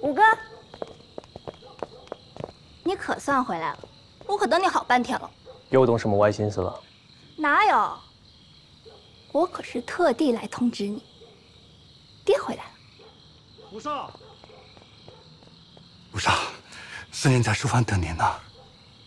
五哥，你可算回来了，我可等你好半天了。 又动什么歪心思了？ 哪有？我可是特地来通知你，爹回来了。 五少，五少，孙俪在书房等您呢。